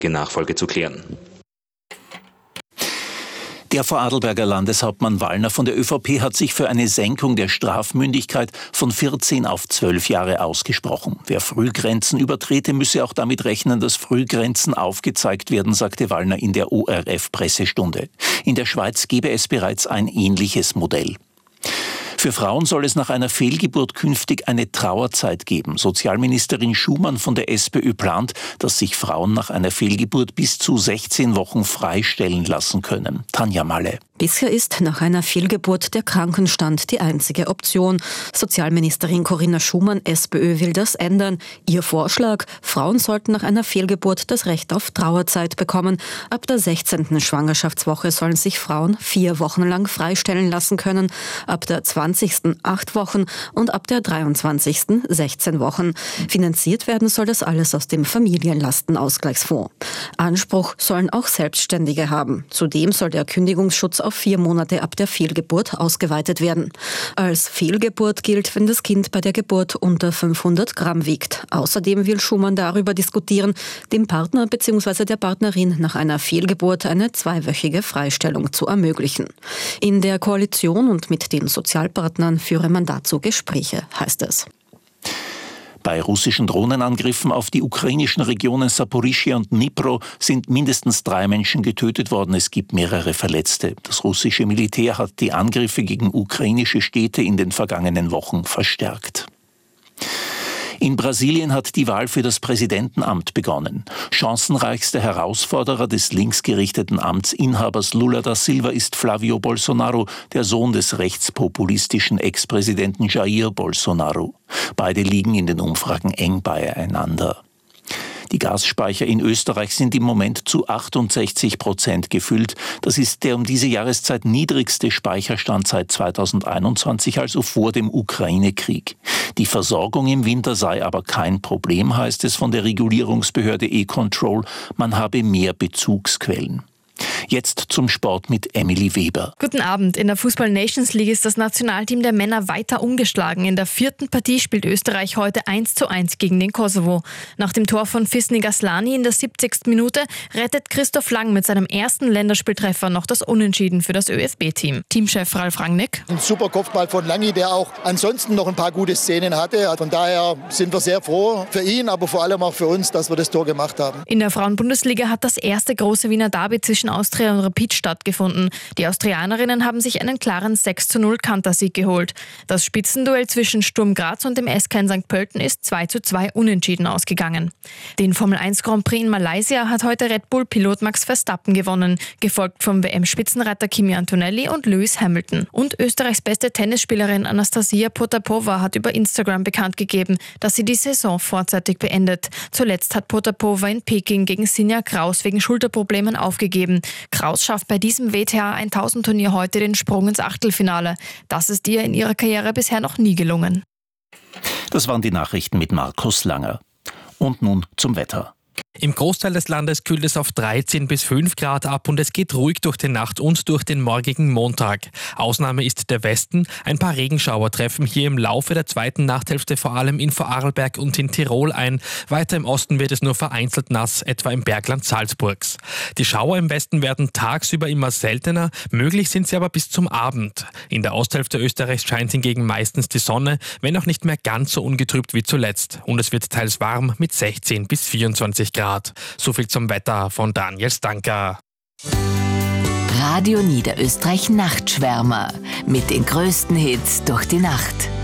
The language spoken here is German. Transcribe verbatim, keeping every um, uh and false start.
Nachfolge zu klären. Der Vorarlberger Landeshauptmann Wallner von der ÖVP hat sich für eine Senkung der Strafmündigkeit von vierzehn auf zwölf Jahre ausgesprochen. Wer Frühgrenzen übertrete, müsse auch damit rechnen, dass Frühgrenzen aufgezeigt werden, sagte Wallner in der O R F-Pressestunde. In der Schweiz gebe es bereits ein ähnliches Modell. Für Frauen soll es nach einer Fehlgeburt künftig eine Trauerzeit geben. Sozialministerin Schumann von der SPÖ plant, dass sich Frauen nach einer Fehlgeburt bis zu sechzehn Wochen freistellen lassen können. Tanja Malle. Bisher ist nach einer Fehlgeburt der Krankenstand die einzige Option. Sozialministerin Corinna Schumann, SPÖ, will das ändern. Ihr Vorschlag: Frauen sollten nach einer Fehlgeburt das Recht auf Trauerzeit bekommen. Ab der sechzehnten Schwangerschaftswoche sollen sich Frauen vier Wochen lang freistellen lassen können, ab der zwanzigsten acht Wochen und ab der dreiundzwanzigsten sechzehn Wochen. Finanziert werden soll das alles aus dem Familienlastenausgleichsfonds. Anspruch sollen auch Selbstständige haben. Zudem soll der Kündigungsschutz auf vier Monate ab der Fehlgeburt ausgeweitet werden. Als Fehlgeburt gilt, wenn das Kind bei der Geburt unter fünfhundert Gramm wiegt. Außerdem will Schumann darüber diskutieren, dem Partner bzw. der Partnerin nach einer Fehlgeburt eine zweiwöchige Freistellung zu ermöglichen. In der Koalition und mit den Sozialpartnern führe man dazu Gespräche, heißt es. Bei russischen Drohnenangriffen auf die ukrainischen Regionen Saporischschja und Dnipro sind mindestens drei Menschen getötet worden. Es gibt mehrere Verletzte. Das russische Militär hat die Angriffe gegen ukrainische Städte in den vergangenen Wochen verstärkt. In Brasilien hat die Wahl für das Präsidentenamt begonnen. Chancenreichster Herausforderer des linksgerichteten Amtsinhabers Lula da Silva ist Flávio Bolsonaro, der Sohn des rechtspopulistischen Ex-Präsidenten Jair Bolsonaro. Beide liegen in den Umfragen eng beieinander. Die Gasspeicher in Österreich sind im Moment zu achtundsechzig Prozent gefüllt. Das ist der um diese Jahreszeit niedrigste Speicherstand seit zweitausendeinundzwanzig, also vor dem Ukraine-Krieg. Die Versorgung im Winter sei aber kein Problem, heißt es von der Regulierungsbehörde E-Control. Man habe mehr Bezugsquellen. Jetzt zum Sport mit Emily Weber. Guten Abend. In der Fußball-Nations League ist das Nationalteam der Männer weiter ungeschlagen. In der vierten Partie spielt Österreich heute eins zu eins gegen den Kosovo. Nach dem Tor von Fisni Gaslani in der siebzigsten Minute rettet Christoph Lang mit seinem ersten Länderspieltreffer noch das Unentschieden für das ÖFB-Team. Teamchef Ralf Rangnick: Ein super Kopfball von Langi, der auch ansonsten noch ein paar gute Szenen hatte. Von daher sind wir sehr froh für ihn, aber vor allem auch für uns, dass wir das Tor gemacht haben. In der Frauen-Bundesliga hat das erste große Wiener Derby zwischen Austria und Rapid stattgefunden. Die Austrianerinnen haben sich einen klaren sechs zu null Kantersieg geholt. Das Spitzenduell zwischen Sturm Graz und dem S K in Sankt Pölten ist zwei zu zwei unentschieden ausgegangen. Den Formel eins Grand Prix in Malaysia hat heute Red Bull-Pilot Max Verstappen gewonnen, gefolgt vom W M-Spitzenreiter Kimi Antonelli und Lewis Hamilton. Und Österreichs beste Tennisspielerin Anastasia Potapova hat über Instagram bekannt gegeben, dass sie die Saison vorzeitig beendet. Zuletzt hat Potapova in Peking gegen Sinja Kraus wegen Schulterproblemen aufgegeben. Kraus schafft bei diesem W T A tausend Turnier heute den Sprung ins Achtelfinale. Das ist ihr in ihrer Karriere bisher noch nie gelungen. Das waren die Nachrichten mit Markus Langer. Und nun zum Wetter. Im Großteil des Landes kühlt es auf dreizehn bis fünf Grad ab und es geht ruhig durch die Nacht und durch den morgigen Montag. Ausnahme ist der Westen. Ein paar Regenschauer treffen hier im Laufe der zweiten Nachthälfte vor allem in Vorarlberg und in Tirol ein. Weiter im Osten wird es nur vereinzelt nass, etwa im Bergland Salzburgs. Die Schauer im Westen werden tagsüber immer seltener, möglich sind sie aber bis zum Abend. In der Osthälfte Österreichs scheint hingegen meistens die Sonne, wenn auch nicht mehr ganz so ungetrübt wie zuletzt. Und es wird teils warm mit sechzehn bis vierundzwanzig Grad. So viel zum Wetter von Daniel Stanker. Radio Niederösterreich Nachtschwärmer mit den größten Hits durch die Nacht.